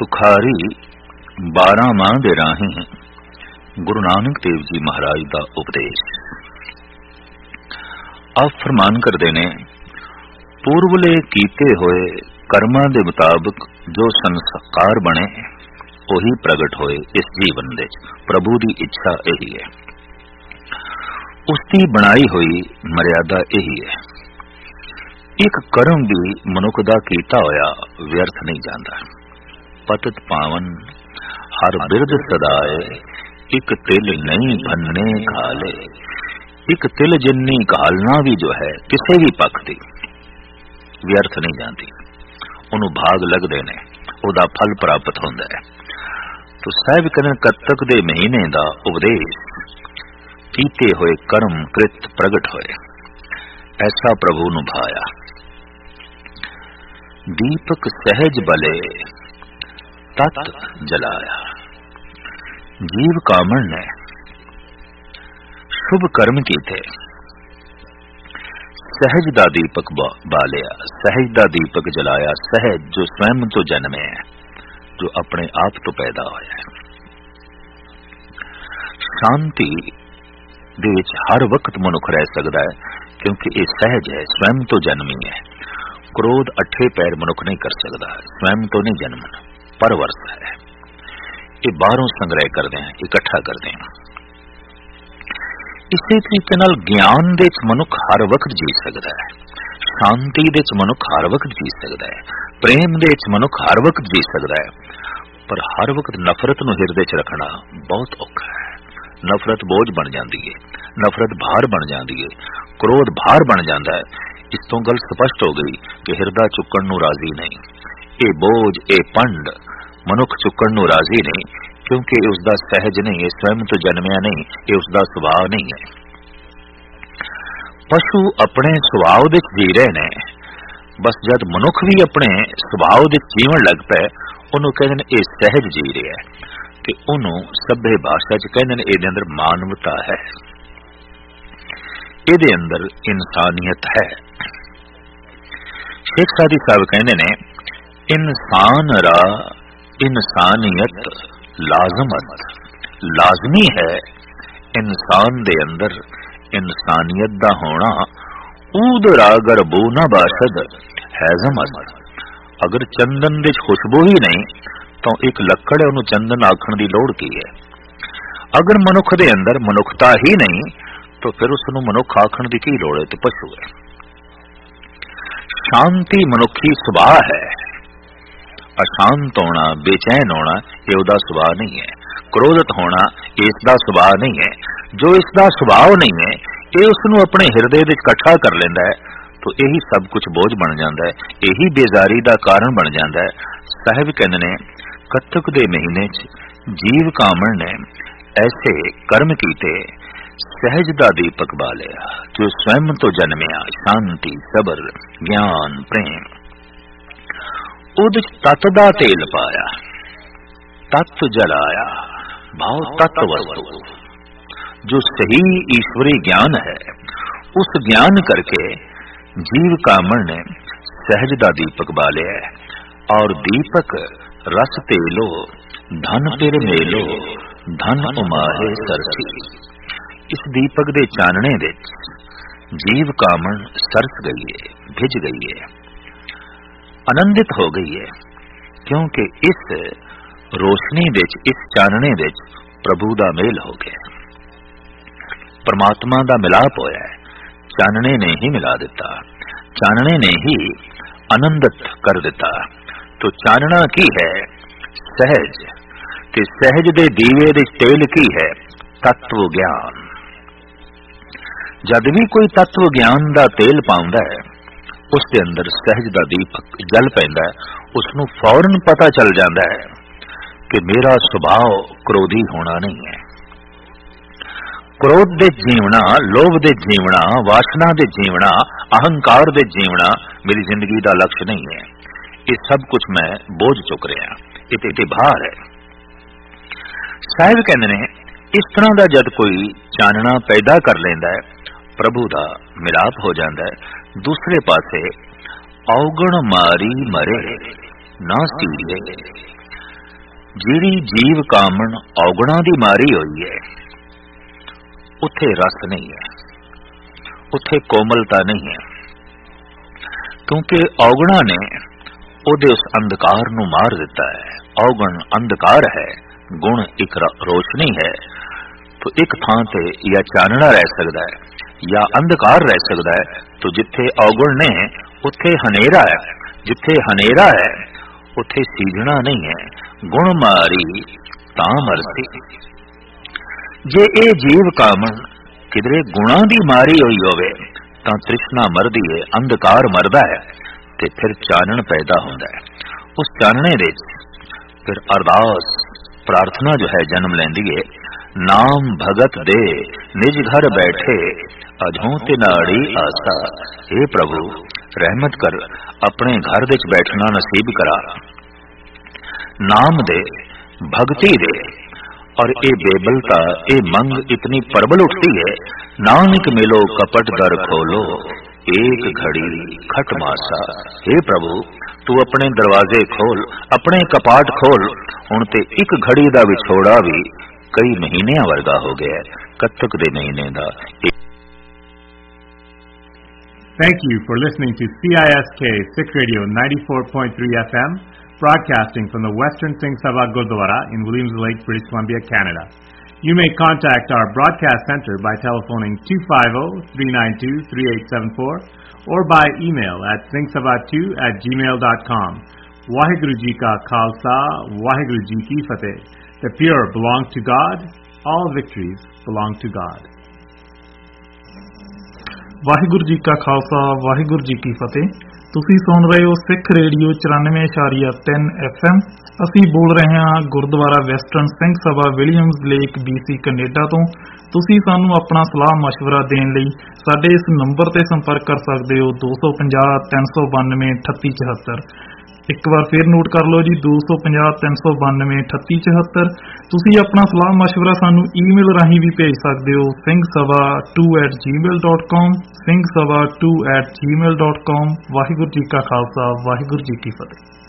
ਤੁਖਾਰੀ 12 ਮਾਹ ਦੇ ਰਾਹੀਂ ਗੁਰੂ ਨਾਨਕ ਦੇਵ ਜੀ ਮਹਾਰਾਜ ਦਾ ਉਪਦੇਸ਼। ਆਪ ਫਰਮਾਨ ਕਰਦੇ ਨੇ, ਪੂਰਵਲੇ ਕੀਤੇ ਹੋਏ ਕਰਮਾਂ ਦੇ ਮੁਤਾਬਕ ਜੋ ਸੰਸਕਾਰ ਬਣੇ ਉਹੀ ਪ੍ਰਗਟ ਹੋਏ ਇਸ ਜੀਵਨ ਦੇ। ਪ੍ਰਭੂ ਦੀ ਇੱਛਾ ਇਹੀ ਹੈ, ਉਸ ਦੀ ਬਣਾਈ ਹੋਈ ਮਰਿਆਦਾ ਇਹੀ ਹੈ। ਇੱਕ ਕਰਮ ਵੀ ਮਨੁੱਖ ਦਾ ਕੀਤਾ ਹੋਇਆ ਵਿਅਰਥ ਨਹੀਂ ਜਾਂਦਾ। ਪਤਿਤ ਪਾਵਨ ਹਰ ਬਿਰਦ ਸਦਾਏ, ਇੱਕ ਤਿਲ ਨਹੀਂ ਭੰਨੇ ਖਾਲੇ। ਇੱਕ ਤਿਲ ਜਿੰਨੀ ਘਾਲਣਾ ਵੀ ਜੋ ਹੈ ਕਿਸੇ ਵੀ ਪੱਖ ਦੀ ਵਿਅਰਥ ਨਹੀਂ ਜਾਂਦੀ, ਉਹਨੂੰ ਭਾਗ ਲੱਗਦੇ ਨੇ, ਉਹਦਾ ਫਲ ਪ੍ਰਾਪਤ ਹੁੰਦਾ ਹੈ। ਤੋ ਸਾਹਿਬ ਕਹਿੰਦੇ ਕੱਤਕ ਦੇ ਮਹੀਨੇ ਦਾ ਉਪਦੇਸ਼, ਕੀਤੇ ਹੋਏ ਕਰਮ ਕ੍ਰਿਤ ਪ੍ਰਗਟ ਹੋਏ, ਐਸਾ ਪ੍ਰਭੂ ਨੂੰ ਭਾਇਆ। ਦੀਪਕ ਸਹਿਜ ਬਲੇ ਤਤ ਜਲਾਇਆ। ਜੀਵ ਕਾਮਣ ਨੇ शुभ कर्म कीते, सहज दा दीपक बालिया, सहज दा दीपक जलाया। सहज जो स्वयं तो जन्मे है, जो अपने आप तो पैदा होया है। शांति दे विच हर वक्त मनुख रह सकता है, क्योंकि ये सहज है, स्वयं तो जन्मी है। क्रोध अठे पैर मनुख नहीं कर सकता, स्वयं तो नहीं जन्मना, परवरस है। ये बाहरों संग्रह करते हैं, इकट्ठा करते हैं। इसे तरीके नाल ज्ञान दे मनुख हर वक्त जी सकता है, शांति दे मनुख हर वक्त जी सकता है, प्रेम दे मनुख हर वक्त जी सकता है। पर हर वक्त नफरत नूं हिरदे च रखना बहुत औखा है। नफरत बोझ बन जाती है, नफरत भार बन जाती है, क्रोध भार बन जाता है। इस तो गल स्पष्ट हो गई कि हिरदा चुकण नूं राजी नहीं। ये बोझ, ये पंड मनुख चुकण नूं राजी नहीं, क्योंकि उसका सहज नहीं है, स्वयं तो जन्मिया नहीं, ये उसका सुभाव नहीं है। पशु अपने सुभाव दे जी रहे ने, बस जब मनुख भी अपने सुभाव दे जीवन लग पे, उन्होंने कहते हैं ये सहज जी रहा है, कि उन्होंने सभ्य भाषा च कहते हैं ये अंदर मानवता है, ये अंदर इंसानियत है। शेख सादी साहब कहते हैं, इंसान रा इंसानियत लाजमत, लाजमी है इंसान दे अंदर इंसानियत दा होना। ऊद रागर बो ना बाशद हैजमत। अगर चंदन दे खुशबू ही नहीं तो एक लकड़ है, उन्होंने चंदन आखण दी लोड़ की है। अगर मनुख दे अंदर मनुखता ही नहीं तो फिर उसनूं मनुख आखण दी की लोड़ है, तो पशु है। शांति मनुखी सुभाव है, अशांत होना, बेचैन होना ये उसका सुभाव नहीं है। क्रोधित होना इसका सुभाव नहीं है। जो इसका सुभाव नहीं है, ये उसनूं अपने हिरदे विच इकट्ठा कर लेंदा है, तो यही सब कुछ बोझ बन जाता है, यही बेजारी का कारण बन जाता है। साहिब कहते ने, कत्तक दे महीने च जीव कामण ने ऐसे कर्म कीते, सहज दा दीपक बालिया, जो स्वयं तो जन्मिया। शांति, सबर, ज्ञान, प्रेम, उद तत्त दा तेल पाया, तत्व जलाया। भाव तत्व वस्तु जो सही ईश्वरी ज्ञान है, उस ज्ञान करके जीव कामण ने सहज दा दीपक बाले है। और दीपक रस तेलो, धन पिर मेलो, धन उमाहे सरसी। इस दीपक दे चानने दे जीव कामण सरस गई है, भिज गई है, आनंदित हो गई है, क्योंकि इस रोशनी दे, इस चानने दे प्रभु दा मेल हो गया, परमात्मा दा मिलाप होया है। चानने ने ही मिला दिता, चानने ने ही आनंदित कर दिता। तो चानना की है? सहज। ते सहज दे दीवे दे तेल की है? तत्व ज्ञान। जद भी कोई तत्व ज्ञान दा तेल पाउंदा है, उसके अंदर सहज दा दीपक जल पैंदा है, उसनूं फौरन पता चल जाता है कि मेरा स्वभाव क्रोधी होना नहीं है। क्रोध दे जीवना, लोभ दे जीवना, वासना दे जीवना, अहंकार दे जीवना मेरी जिंदगी का लक्ष्य नहीं है। ये सब कुछ मैं बोझ चुक रहा, ये भार है। साहिब कहते ने, इस तरह का जब कोई चानना पैदा कर लेंदा है, प्रभु का मिलाप हो जाता है। दूसरे पासे औगण मारी मरे ना सीड़े, ਜਿਹੜੀ ਜੀਵ ਕਾਮਣ ਔਗਣਾ ਦੀ ਮਾਰੀ ਹੋਈ ਹੈ, ਉੱਥੇ ਰਸ ਨਹੀਂ ਹੈ, ਉੱਥੇ ਕੋਮਲਤਾ ਨਹੀਂ ਹੈ, ਕਿਉਂਕਿ ਔਗਣਾ ਨੇ ਉਹਦੇ ਉਸ ਅੰਧਕਾਰ ਨੂੰ ਮਾਰ ਦਿੱਤਾ ਹੈ। ਔਗਣ ਅੰਧਕਾਰ ਹੈ, ਗੁਣ ਇੱਕ ਰੋਸ਼ਨੀ ਹੈ। तो एक थां ते या चानना रह सकता है या अंधकार रह सकता है। तो जिथे अवगुण ने उत्थे हनेरा है, जिथे हनेरा है उत्थे सीजना नहीं है। गुण मारी तां मरसी। जे ए जीव कामन किधरे गुणा दी मारी हुई होवे तां तृष्णा मरदी है, अंधकार मरदा है, ते फिर चानन पैदा होंदा है। उस चानने दे फिर अरदास प्रार्थना जो है जन्म लैंदी है। नाम भगत दे निज घर बैठे अजों तिनाड़ी आसा। हे प्रभु रहमत कर, अपने घर विच बैठना नसीब करा। नाम दे, भगती दे। और ये बेबलता, ये मंग इतनी प्रबल उठती है। नानक मिलो कपट दर खोलो एक घड़ी खट मासा। हे प्रभु तू अपने दरवाजे खोल, अपने कपाट खोल। हुण ते एक घड़ी दा विछोड़ा भी कई महीनों वर्गा हो गया है, कत्तक दे महीने दा। Thank you for listening to CISK Sikh Radio 94.3 FM, broadcasting from the Western Singh Sabha Gurdwara in Williams Lake, British Columbia, Canada. You may contact our broadcast center by telephoning 250-392-3874 or by email at singhsabha2@gmail.com. Waheguru Ji Ka Khalsa, Waheguru Ji Ki Fateh. The pure belong to God. All victories belong to God. Waheguru ji ਕਾ ਖਾਲਸਾ, ਵਾਹਿਗੁਰੂ ਜੀ ਕੀ ਫਤਿਹ। ਤੁਸੀਂ ਸੁਣ ਰਹੇ ਹੋ ਸਿੱਖ radio 94.3 FM। ਅਸੀਂ ਬੋਲ ਰਹੇ ਹਾਂ Gurdwara western Singh Sabha Williams lake BC Canada ਤੋਂ। ਤੁਸੀਂ ਸਾਨੂੰ ਆਪਣਾ ਸਲਾਹ ਮਸ਼ਵਰਾ ਦੇਣ ਲਈ ਸਾਡੇ ਇਸ ਨੰਬਰ ਤੇ ਸੰਪਰਕ ਕਰ ਸਕਦੇ ਹੋ 250 392 3874। ਇੱਕ ਵਾਰ ਫਿਰ ਨੋਟ ਕਰ ਲਓ ਜੀ 250 392 3874। ਤੁਸੀਂ ਆਪਣਾ ਸਲਾਹ ਮਸ਼ਵਰਾ ਸਾਨੂੰ ਈਮੇਲ ਰਾਹੀਂ ਵੀ ਭੇਜ ਸਕਦੇ ਹੋ singhsabha2@gmail.com singhsabha2@gmail.com। ਵਾਹਿਗੁਰੂ ਜੀ ਕਾ ਖਾਲਸਾ, ਵਾਹਿਗੁਰੂ ਜੀ ਕੀ ਫਤਿਹ।